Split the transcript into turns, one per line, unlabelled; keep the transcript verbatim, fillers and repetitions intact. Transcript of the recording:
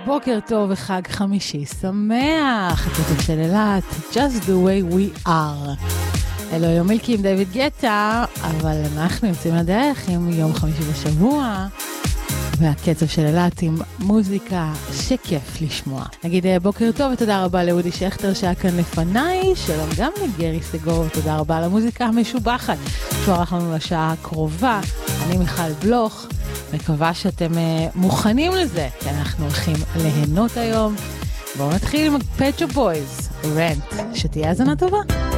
בוקר טוב וחג חמישי שמח, הכתב של אלת, Just the way we are. אלו יום מילקי עם דיוויד גטה, אבל אנחנו יוצאים לדרך עם יום חמישי בשבוע, והקצב של אלת עם מוזיקה שכיף לשמוע. נגיד בוקר טוב ותודה רבה לאודי שכטר שהיה כאן לפניי, שלום גם לגרי סגור, תודה רבה על המוזיקה המשובחת, שערך לנו לשעה הקרובה. אני מיכל בלוך, מקווה שאתם מוכנים לזה, כי אנחנו הולכים ליהנות היום. בואו נתחיל עם Pet Shop Boys, רנט, שתהיה הזנה טובה.